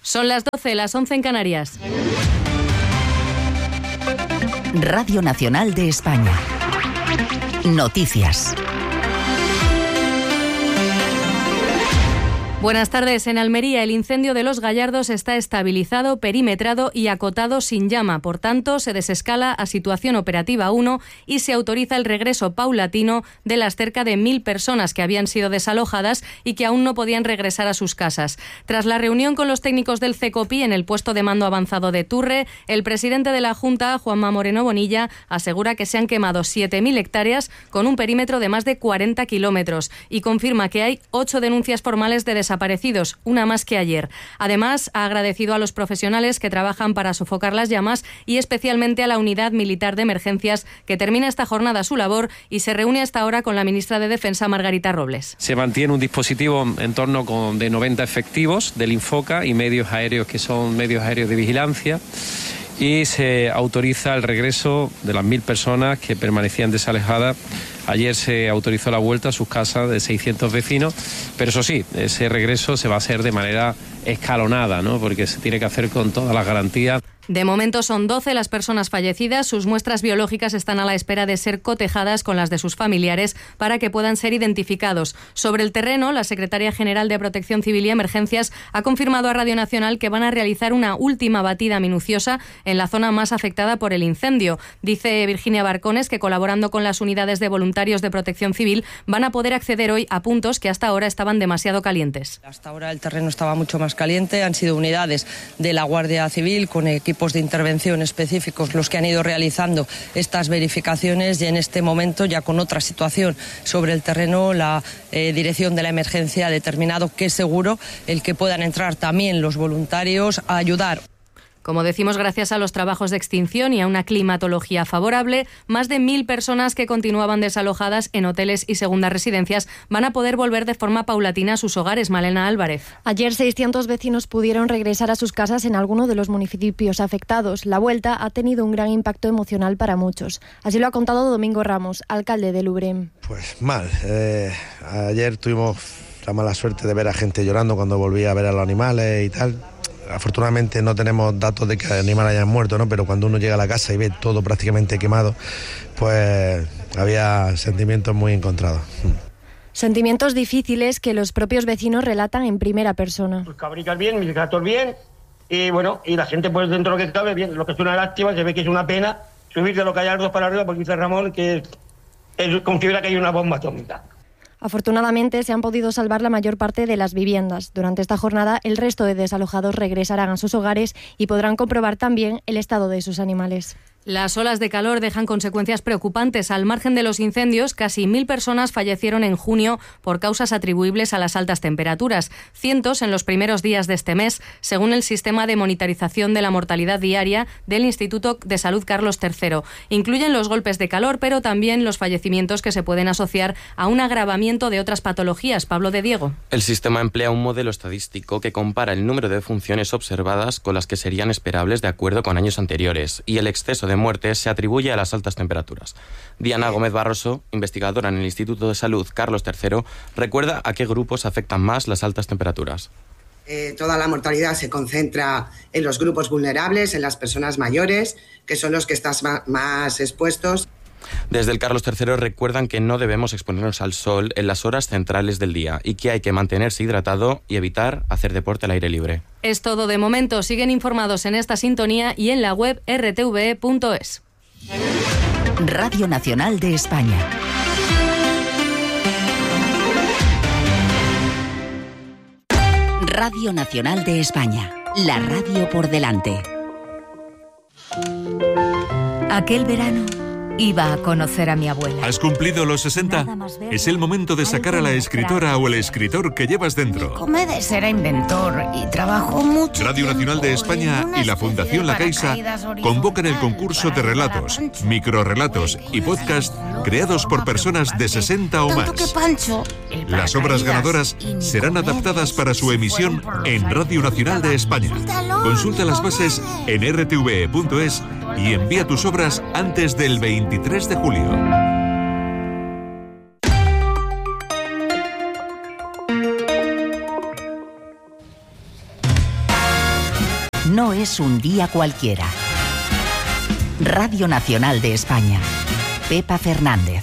Son las 12, las 11 en Canarias. Radio Nacional de España. Noticias. Buenas tardes. En Almería, el incendio de Los Gallardos está estabilizado, perimetrado y acotado sin llama. Por tanto, se desescala a situación operativa 1 y se autoriza el regreso paulatino de las cerca de 1.000 personas que habían sido desalojadas y que aún no podían regresar a sus casas. Tras la reunión con los técnicos del CECOPI en el puesto de mando avanzado de Turre, el presidente de la Junta, Juanma Moreno Bonilla, asegura que se han quemado 7.000 hectáreas con un perímetro de más de 40 kilómetros y confirma que hay 8 denuncias formales de desaparecidos, una más que ayer. Además, ha agradecido a los profesionales que trabajan para sofocar las llamas y especialmente a la Unidad Militar de Emergencias, que termina esta jornada su labor y se reúne hasta ahora con la ministra de Defensa, Margarita Robles. Se mantiene un dispositivo en torno de 90 efectivos del Infoca y medios aéreos que son medios aéreos de vigilancia, y se autoriza el regreso de las 1.000 personas que permanecían desalojadas. Ayer se autorizó la vuelta a sus casas de 600 vecinos, pero eso sí, ese regreso se va a hacer de manera escalonada, ¿no? Porque se tiene que hacer con todas las garantías. De momento son 12 las personas fallecidas. Sus muestras biológicas están a la espera de ser cotejadas con las de sus familiares para que puedan ser identificados. Sobre el terreno, la secretaria general de Protección Civil y Emergencias ha confirmado a Radio Nacional que van a realizar una última batida minuciosa en la zona más afectada por el incendio. Dice Virginia Barcones que, colaborando con las unidades de voluntarios de Protección Civil, van a poder acceder hoy a puntos que hasta ahora estaban demasiado calientes. Hasta ahora el terreno estaba mucho más caliente. Han sido unidades de la Guardia Civil con equipos de intervención específicos los que han ido realizando estas verificaciones, y en este momento, ya con otra situación sobre el terreno, la dirección de la emergencia ha determinado que es seguro el que puedan entrar también los voluntarios a ayudar. Como decimos, gracias a los trabajos de extinción y a una climatología favorable, más de 1.000 personas que continuaban desalojadas en hoteles y segundas residencias van a poder volver de forma paulatina a sus hogares. Malena Álvarez. Ayer 600 vecinos pudieron regresar a sus casas en alguno de los municipios afectados. La vuelta ha tenido un gran impacto emocional para muchos. Así lo ha contado Domingo Ramos, alcalde de Lubrem. Pues mal. Ayer tuvimos la mala suerte de ver a gente llorando cuando volvía a ver a los animales y tal. Afortunadamente no tenemos datos de que animales hayan muerto, ¿no? Pero cuando uno llega a la casa y ve todo prácticamente quemado, pues había sentimientos muy encontrados. Sentimientos difíciles que los propios vecinos relatan en primera persona. Pues cabricas bien, mis gatos bien, y bueno, y la gente pues dentro de lo que cabe bien. Lo que es una lástima, se ve que es una pena subir de los Gallardos para arriba, porque dice Ramón que él considera que hay una bomba atómica. Afortunadamente se han podido salvar la mayor parte de las viviendas. Durante esta jornada, el resto de desalojados regresarán a sus hogares y podrán comprobar también el estado de sus animales. Las olas de calor dejan consecuencias preocupantes. Al margen de los incendios, casi 1.000 personas fallecieron en junio por causas atribuibles a las altas temperaturas. Cientos en los primeros días de este mes, según el sistema de monitorización de la mortalidad diaria del Instituto de Salud Carlos III. Incluyen los golpes de calor, pero también los fallecimientos que se pueden asociar a un agravamiento de otras patologías. Pablo de Diego. El sistema emplea un modelo estadístico que compara el número de defunciones observadas con las que serían esperables de acuerdo con años anteriores, y el exceso de muertes se atribuye a las altas temperaturas. Diana Gómez Barroso, investigadora en el Instituto de Salud Carlos III, recuerda a qué grupos afectan más las altas temperaturas. Toda la mortalidad se concentra en los grupos vulnerables, en las personas mayores, que son los que están más expuestos. Desde el Carlos III recuerdan que no debemos exponernos al sol en las horas centrales del día y que hay que mantenerse hidratado y evitar hacer deporte al aire libre. Es todo de momento. Siguen informados en esta sintonía y en la web rtve.es. Radio Nacional de España. Radio Nacional de España. La radio por delante. Aquel verano iba a conocer a mi abuela. ¿Has cumplido los 60? Es el momento de sacar a la escritora o el escritor que llevas dentro. Comedes era inventor y trabajó mucho. Radio Nacional de España y la Fundación La Caixa convocan el concurso de relatos, microrrelatos y podcast creados por personas de 60 o más. Las obras ganadoras serán adaptadas para su emisión en Radio Nacional de España. Consulta las bases en rtve.es y envía tus obras antes del 23 de julio. no es un día cualquiera. Radio Nacional de España. Pepa Fernández.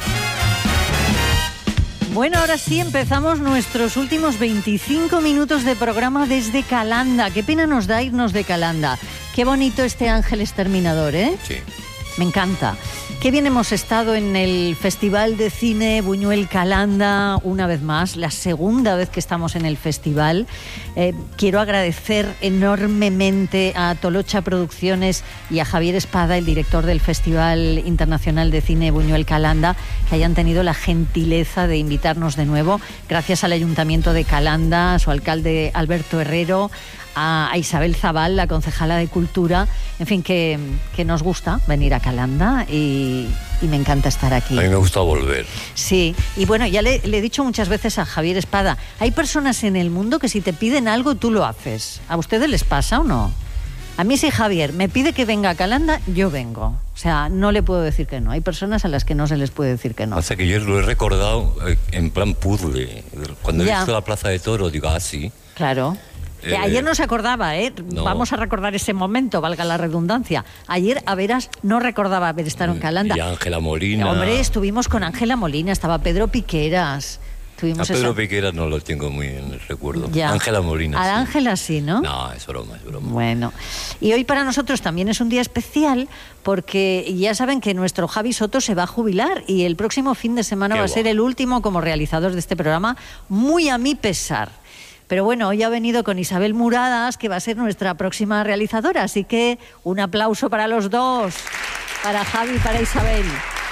Bueno, ahora sí empezamos nuestros últimos 25 minutos de programa desde Calanda. Qué pena nos da irnos de Calanda. Qué bonito este ángel exterminador, ¿eh? Sí. Me encanta. Qué bien hemos estado en el Festival de Cine Buñuel Calanda, una vez más, la segunda vez que estamos en el festival. Quiero agradecer enormemente a Tolocha Producciones y a Javier Espada, el director del Festival Internacional de Cine Buñuel Calanda, que hayan tenido la gentileza de invitarnos de nuevo. Gracias al Ayuntamiento de Calanda, a su alcalde Alberto Herrero, a Isabel Zabal, la concejala de Cultura, en fin, que nos gusta venir a Calanda y me encanta estar aquí. A mí me gusta volver. Sí, y bueno, ya le he dicho muchas veces a Javier Espada, hay personas en el mundo que si te piden algo, tú lo haces. ¿A ustedes les pasa o no? A mí si Javier me pide que venga a Calanda, yo vengo. O sea, no le puedo decir que no. Hay personas a las que no se les puede decir que no. Hasta que yo lo he recordado en plan puzzle. Cuando he visto la Plaza de Toros, digo, sí. Claro. Ayer no se acordaba, ¿eh? No. Vamos a recordar ese momento, valga la redundancia. Ayer, a veras, no recordaba haber estado en Calanda. Y Ángela Molina. Hombre, estuvimos con Ángela Molina, estaba Pedro Piqueras. A Pedro Piqueras no lo tengo muy en el recuerdo. Ya. Ángela Molina. A sí. Ángela sí, ¿no? No, es broma, es broma. Bueno, y hoy para nosotros también es un día especial porque ya saben que nuestro Javi Soto se va a jubilar y el próximo fin de semana va a ser el último como realizador de este programa, muy a mi pesar. Pero bueno, hoy ha venido con Isabel Muradas, que va a ser nuestra próxima realizadora. Así que un aplauso para los dos, para Javi y para Isabel.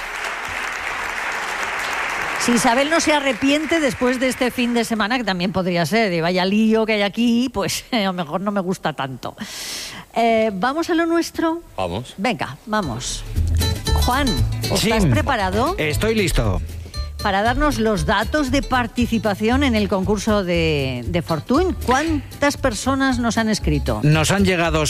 Si Isabel no se arrepiente después de este fin de semana, que también podría ser, de vaya lío que hay aquí, pues a lo mejor no me gusta tanto. ¿Vamos a lo nuestro? Vamos. Venga, vamos. Juan, ¿estás preparado? Estoy listo. Para darnos los datos de participación en el concurso de Fortuny. ¿Cuántas personas nos han escrito? Nos han llegado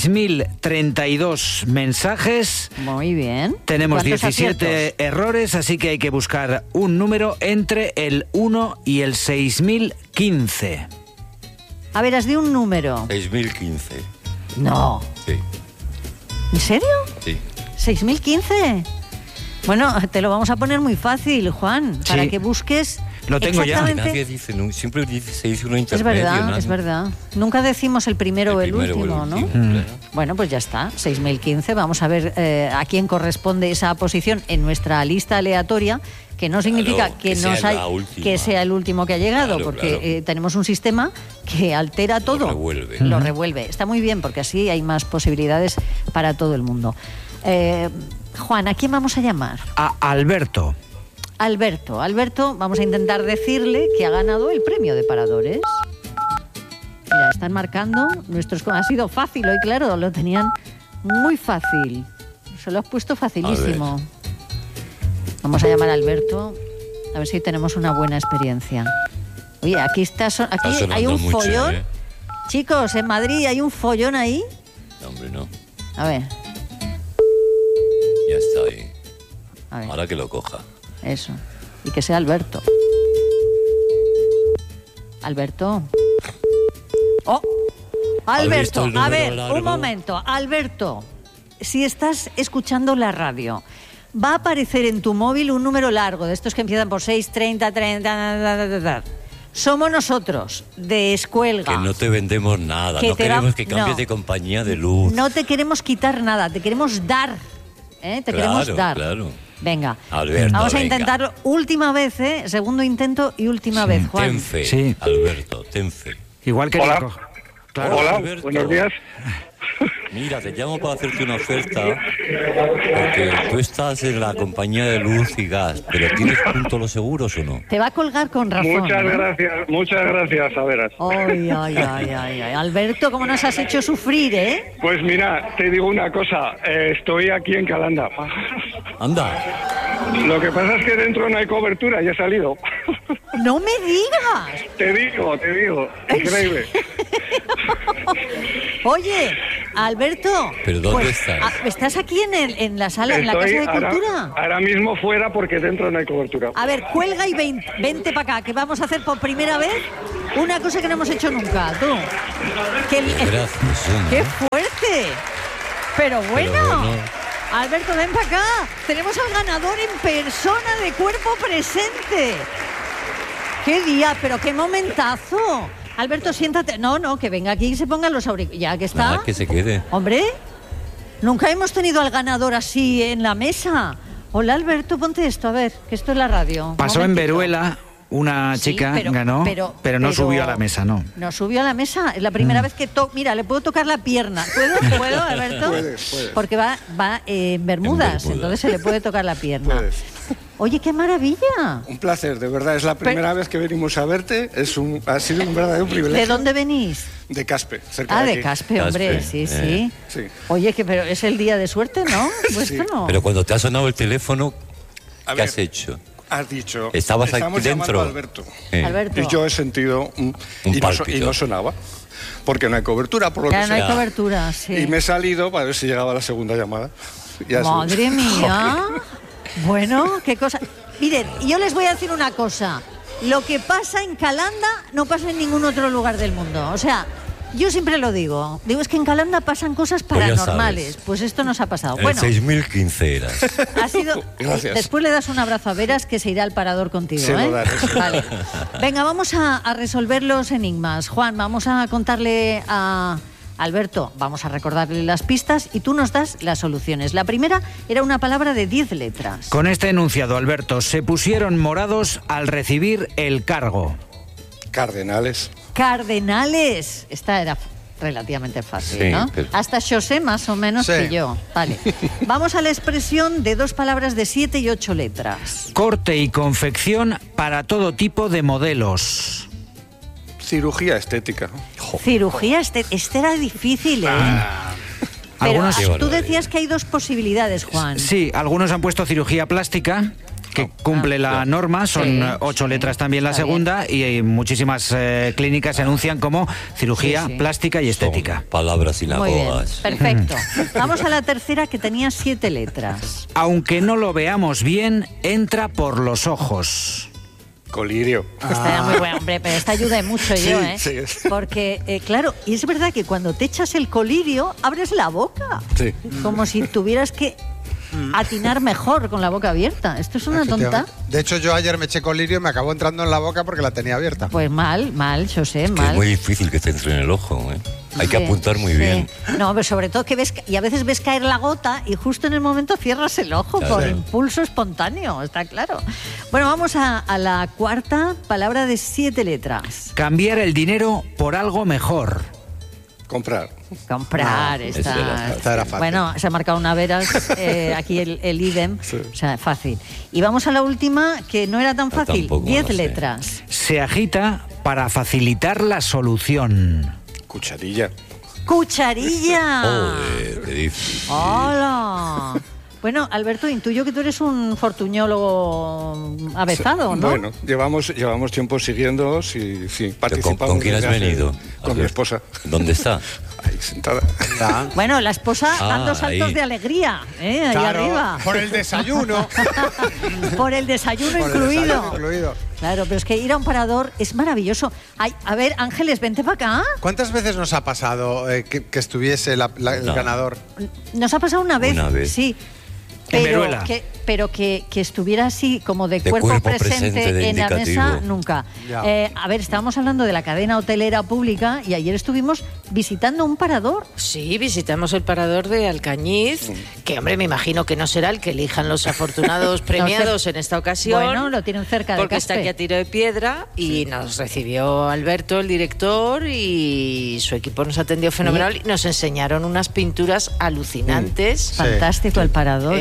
6.032 mensajes. Muy bien. Tenemos 17 errores, así que hay que buscar un número entre el 1 y el 6.015. A ver, has de un número. 6.015. No. Sí. ¿En serio? Sí. ¿6.015? Bueno, te lo vamos a poner muy fácil, Juan, para que busques. Lo tengo ya. Nadie dice, siempre se dice uno intermedio. Es verdad, ¿no? es verdad. Nunca decimos el primero o el último, ¿no? Claro. Bueno, pues ya está, 6.015. Vamos a ver a quién corresponde esa posición en nuestra lista aleatoria, que no significa que sea el último que ha llegado, porque tenemos un sistema que altera todo. Lo revuelve. Está muy bien, porque así hay más posibilidades para todo el mundo. Juan, ¿a quién vamos a llamar? A Alberto. Alberto, vamos a intentar decirle que ha ganado el premio de Paradores. Mira, están marcando nuestros... Ha sido fácil hoy, claro, lo tenían muy fácil. Se lo has puesto facilísimo. Vamos a llamar a Alberto, a ver si tenemos una buena experiencia. Oye, aquí hay un follón. Chicos, en Madrid hay un follón ahí. No, hombre, no. A ver. Ya está ahí. Ahora que lo coja. Eso. Y que sea Alberto. Alberto. ¡Oh! Alberto, a ver, un momento. Alberto, si estás escuchando la radio, va a aparecer en tu móvil un número largo, de estos que empiezan por 6, 30... Somos nosotros, de Escuelga. Que no te vendemos nada, no queremos que cambies de compañía de luz. No te queremos quitar nada, te queremos dar. Queremos dar. Claro. Venga, Alberto, vamos a intentarlo última vez, segundo intento y última vez, Juan. Ten fe, sí. Alberto, ten fe. Igual que Hola. Claro. Hola, Alberto. buenos días. Mira, te llamo para hacerte una oferta, porque tú estás en la compañía de luz y gas, pero ¿tienes puntos los seguros o no? Te va a colgar con razón. Muchas gracias, a veras. Ay. Alberto, ¿cómo nos has hecho sufrir, eh? Pues mira, te digo una cosa, estoy aquí en Calanda. Anda. Lo que pasa es que dentro no hay cobertura, ya he salido. ¡No me digas! Te digo, increíble. Oye, Alberto. ¿Pero dónde estás? ¿Estás aquí en la sala, en la Casa de Cultura? Ahora mismo fuera porque dentro no hay cobertura. A ver, cuelga y vente para acá, que vamos a hacer por primera vez Una cosa que no hemos hecho nunca, tú. ¡Qué fuerte! Pero bueno. Alberto, ven para acá. Tenemos al ganador en persona, de cuerpo presente. ¡Qué día! ¡Pero qué momentazo! Alberto, siéntate. No, que venga aquí y se pongan los auriculares. Ya que está. Que se quede. Hombre, nunca hemos tenido al ganador así en la mesa. Hola, Alberto, ponte esto, a ver, que esto es la radio. Pasó en Veruela, una chica ganó, pero no subió a la mesa, ¿no? No subió a la mesa, es la primera vez que mira, le puedo tocar la pierna. ¿Puedo, Alberto? Puedes. Porque va en Bermudas, entonces se le puede tocar la pierna. Puedes. Oye, qué maravilla. Un placer, de verdad, es la primera vez que venimos a verte, ha sido un verdadero privilegio. ¿De dónde venís? De Caspe, cerca de aquí. De Caspe, hombre, sí. Oye, pero es el día de suerte, ¿no? Sí. No. Pero cuando te ha sonado el teléfono, ¿qué has hecho? Has dicho, estamos aquí dentro. A Alberto. Alberto. Y yo he sentido y no sonaba, porque no hay cobertura, por lo que sea. No hay cobertura, sí. Y me he salido para ver si llegaba la segunda llamada. Madre mía. Bueno, qué cosa. Miren, yo les voy a decir una cosa. Lo que pasa en Calanda no pasa en ningún otro lugar del mundo. O sea, yo siempre lo digo. Es que en Calanda pasan cosas paranormales. Pues esto nos ha pasado. Bueno, 6.015 eras. Ha sido. Gracias. Después le das un abrazo a Veras, que se irá al parador contigo. Sí, lo daré. Vale. Venga, vamos a resolver los enigmas. Juan, vamos a contarle a Alberto, vamos a recordarle las pistas y tú nos das las soluciones. La primera era una palabra de 10 letras. Con este enunciado, Alberto, se pusieron morados al recibir el cargo. Cardenales. Cardenales. Esta era relativamente fácil, sí, ¿no? Pero... Hasta José más o menos que yo. Vale. Vamos a la expresión de 2 palabras de 7 y 8 letras. Corte y confección para todo tipo de modelos. Cirugía estética. Cirugía estética. Este era difícil, ¿eh? Pero tú decías que hay 2 posibilidades, Juan. Sí, algunos han puesto cirugía plástica, que cumple la norma, son 8 letras también la segunda, y muchísimas clínicas se anuncian como cirugía plástica y estética. Son palabras sinagogas. Muy bien, perfecto. Vamos a la tercera, que tenía 7 letras. Aunque no lo veamos bien, entra por los ojos. Colirio. Esta era muy buena, hombre, pero esta ayuda mucho yo, ¿eh? Sí. Porque, claro, y es verdad que cuando te echas el colirio, abres la boca. Sí. Como si tuvieras que atinar mejor con la boca abierta. Esto es una tonta. De hecho, yo ayer me eché colirio y me acabó entrando en la boca porque la tenía abierta. Pues mal, José, mal. Es muy difícil que te entre en el ojo, ¿eh? Hay que apuntar muy bien. No, pero sobre todo que ves, y a veces ves caer la gota y justo en el momento cierras el ojo por impulso espontáneo, está claro. Bueno, vamos a la cuarta palabra de 7 letras. Cambiar el dinero por algo mejor. Comprar. Esta era fácil. Bueno, se ha marcado una Veras, aquí el idem, o sea, fácil. Y vamos a la última, que no era tan fácil, 10 letras. Se agita para facilitar la solución. Cucharilla. ¡Cucharilla! ¡Joder, qué difícil! ¡Hola! Bueno, Alberto, intuyo que tú eres un fortuñólogo avezado, ¿no? Bueno, llevamos tiempo siguiéndoos y sí, participamos. ¿Con quién has venido? Con mi esposa. ¿Dónde está? Ahí sentada. Bueno, la esposa dando saltos de alegría, ahí arriba. Por el desayuno. Por el desayuno incluido. Claro, pero es que ir a un parador es maravilloso. A ver, Ángeles, vente para acá. ¿Cuántas veces nos ha pasado que estuviese el ganador? Nos ha pasado una vez. Sí. Pero que estuviera así como de cuerpo presente en la mesa, nunca. A ver, estábamos hablando de la cadena hotelera pública y ayer estuvimos visitando un parador. Sí, visitamos el parador de Alcañiz, que hombre, me imagino que no será el que elijan los afortunados premiados en esta ocasión. Bueno, lo tienen cerca de porque está aquí a tiro de piedra y nos recibió Alberto, el director, y su equipo nos atendió fenomenal y nos enseñaron unas pinturas alucinantes. Fantástico el parador,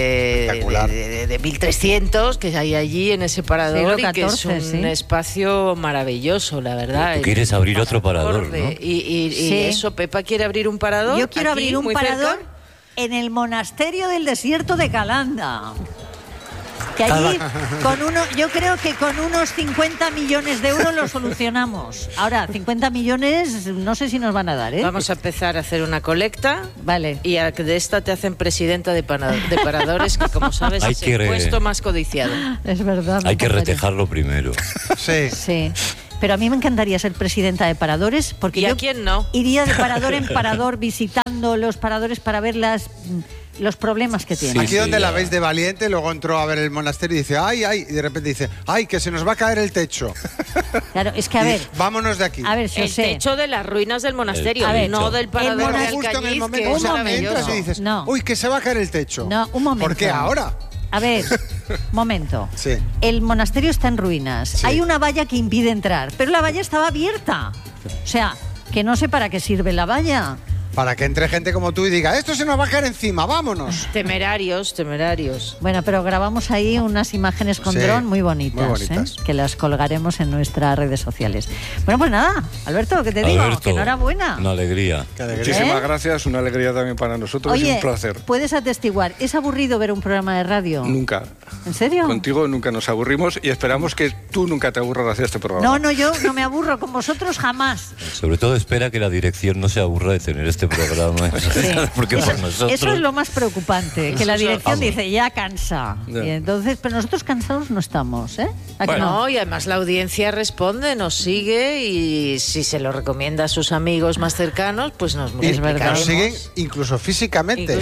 de 1300 que hay allí en ese parador, siglo XIV, y que es un espacio maravilloso, la verdad. Tú quieres abrir otro parador, ¿no? Y eso, Pepa quiere abrir un parador. Yo quiero aquí, abrir un parador en el monasterio del desierto de Calanda. Que allí, yo creo que con unos 50 millones de euros lo solucionamos. Ahora, 50 millones no sé si nos van a dar, ¿eh? Vamos a empezar a hacer una colecta. Vale. Y de esta te hacen presidenta de paradores, que como sabes es el puesto más codiciado. Es verdad. Hay que retejarlo primero. Sí. Pero a mí me encantaría ser presidenta de paradores, porque ¿a quién no? Iría de parador en parador visitando los paradores para ver los problemas que tienen. Aquí donde la veis de valiente, luego entró a ver el monasterio y dice, ay, y de repente dice, ay, que se nos va a caer el techo. Claro, es que a ver... Vámonos de aquí. A ver, el techo de las ruinas del monasterio, no del parador de justo en el Alcañiz, momento, que es entras y dices, uy, que se va a caer el techo. No, un momento. ¿Por qué ahora? A ver, momento. Sí. El monasterio está en ruinas. Sí. Hay una valla que impide entrar, pero la valla estaba abierta. O sea, que no sé para qué sirve la valla. Para que entre gente como tú y diga, esto se nos va a caer encima, vámonos. Temerarios. Bueno, pero grabamos ahí unas imágenes con dron muy bonitas. Que las colgaremos en nuestras redes sociales. Bueno, pues nada, Alberto, ¿qué te digo? Que enhorabuena. Una alegría. Muchísimas gracias, una alegría también para nosotros. Oye, y un placer. ¿puedes atestiguar? ¿Es aburrido ver un programa de radio? Nunca. ¿En serio? Contigo nunca nos aburrimos y esperamos que tú nunca te aburras de hacer este programa. No, yo no me aburro, con vosotros jamás. Sobre todo espera que la dirección no se aburra de tener este programa. Sí. Porque por nosotros... Eso es lo más preocupante, que la dirección dice, ya cansa. Ya. Y entonces, pero nosotros cansados no estamos, ¿eh? No, y además la audiencia responde, nos sigue y si se lo recomienda a sus amigos más cercanos, pues nos multiplicaremos. Nos siguen incluso físicamente.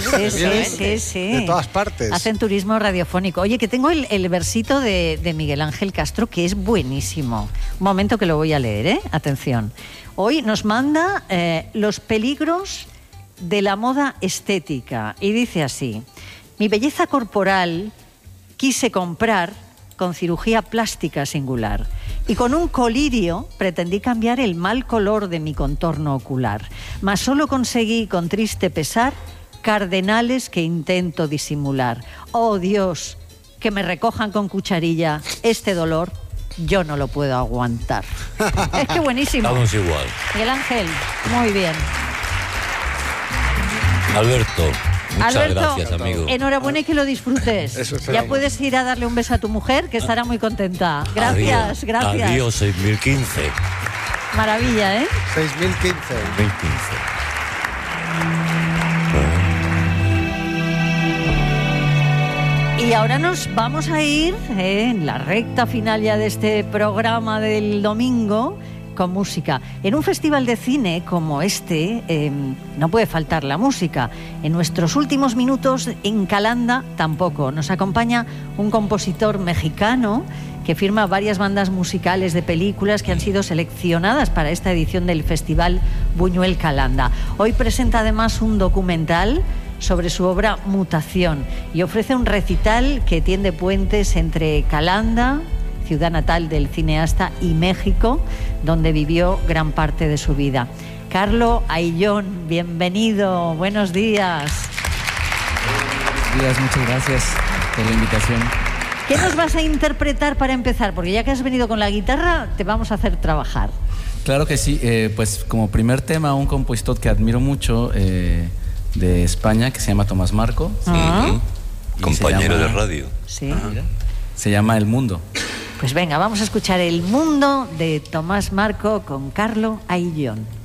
Sí. De todas partes. Hacen turismo radiofónico. Oye, que tengo el versito de Miguel Ángel Castro, que es buenísimo. Un momento que lo voy a leer, ¿eh? Atención. Hoy nos manda los peligros de la moda estética y dice así: mi belleza corporal quise comprar con cirugía plástica singular y con un colirio pretendí cambiar el mal color de mi contorno ocular, mas solo conseguí con triste pesar cardenales que intento disimular. Oh Dios, que me recojan con cucharilla este dolor, yo no lo puedo aguantar. Es que buenísimo. Estamos igual. Miguel Ángel, muy bien. Alberto, muchas gracias, amigo. Enhorabuena y que lo disfrutes. Ya puedes ir a darle un beso a tu mujer, que estará muy contenta. Gracias. Adiós, 6015. Maravilla, ¿eh? 6015. 2015. Y ahora nos vamos a ir en la recta final ya de este programa del domingo con música. En un festival de cine como este no puede faltar la música. En nuestros últimos minutos en Calanda tampoco. Nos acompaña un compositor mexicano que firma varias bandas musicales de películas que han sido seleccionadas para esta edición del Festival Buñuel Calanda. Hoy presenta además un documental sobre su obra Mutación y ofrece un recital que tiende puentes entre Calanda, ciudad natal del cineasta, y México, donde vivió gran parte de su vida. Carlo Ayllón, bienvenido, buenos días. Buenos días, muchas gracias por la invitación. ¿Qué nos vas a interpretar para empezar? Porque ya que has venido con la guitarra, te vamos a hacer trabajar. Claro que sí, pues como primer tema, un compositor que admiro mucho de España, que se llama Tomás Marco. Compañero de radio. Sí. Se llama El Mundo. Pues venga, vamos a escuchar El Mundo de Tomás Marco con Carlo Ayllón.